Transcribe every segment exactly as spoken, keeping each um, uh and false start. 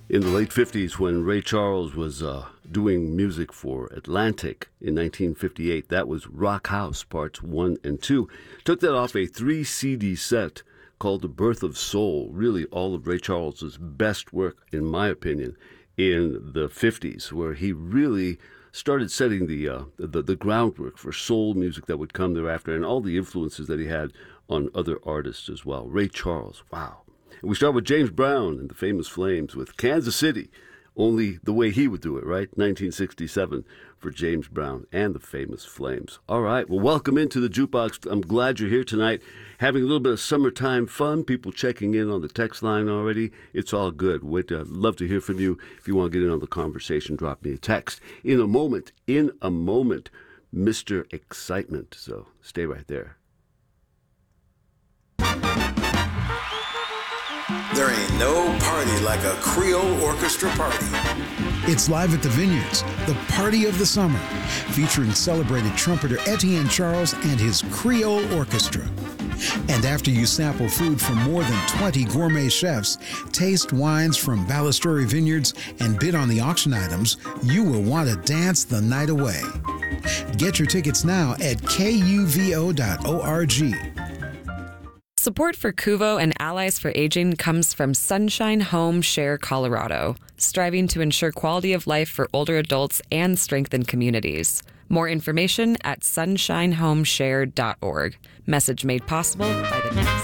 In the late fifties, when Ray Charles was uh, doing music for Atlantic in nineteen fifty-eight, that was Rock House Parts one and two. Took that off a three C D set called The Birth of Soul, really all of Ray Charles's best work, in my opinion, in the fifties, where he really started setting the, uh, the the groundwork for soul music that would come thereafter, and all the influences that he had on other artists as well. Ray Charles, wow. And we start with James Brown and the Famous Flames with Kansas City, only the way he would do it, right? nineteen sixty-seven for James Brown and the Famous Flames. All right, well, welcome into the Jukebox. I'm glad you're here tonight, having a little bit of summertime fun. People checking in on the text line already. It's all good. We'd uh, love to hear from you. If you want to get in on the conversation, drop me a text. In a moment, in a moment, Mister Excitement. So stay right there. There ain't no party like a Creole orchestra party. It's live at the Vineyards, the party of the summer, featuring celebrated trumpeter Etienne Charles and his Creole Orchestra. And after you sample food from more than twenty gourmet chefs, taste wines from Ballasturi Vineyards, and bid on the auction items, you will want to dance the night away. Get your tickets now at K U V O dot org. Support for Kuvo and Allies for Aging comes from Sunshine Home Share Colorado, striving to ensure quality of life for older adults and strengthen communities. More information at sunshine home share dot org. Message made possible by the Next.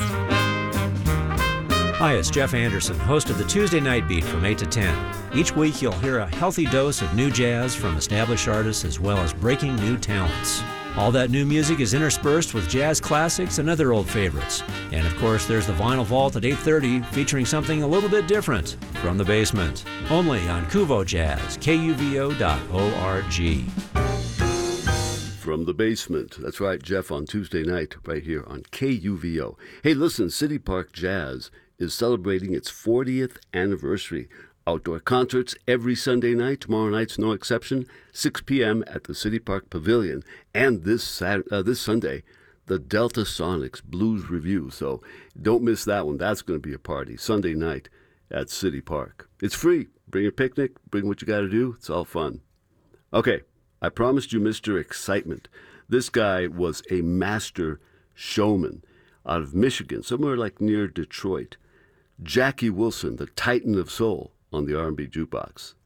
Hi, it's Jeff Anderson, host of the Tuesday Night Beat from eight to ten. Each week you'll hear a healthy dose of new jazz from established artists as well as breaking new talents. All that new music is interspersed with jazz classics and other old favorites. And of course, there's the Vinyl Vault at eight thirty featuring something a little bit different from the basement. Only on Kuvo Jazz, K U V O dot org. From the basement. That's right, Jeff, on Tuesday night right here on K U V O. Hey, listen, City Park Jazz is celebrating its fortieth anniversary. Outdoor concerts every Sunday night. Tomorrow night's no exception, six p.m. at the City Park Pavilion. And this Saturday, uh, this Sunday, the Delta Sonics Blues Review. So don't miss that one. That's going to be a party Sunday night at City Park. It's free. Bring a picnic. Bring what you got to do. It's all fun. Okay, I promised you Mister Excitement. This guy was a master showman out of Michigan, somewhere like near Detroit. Jackie Wilson, the Titan of Soul, on the R and B Jukebox.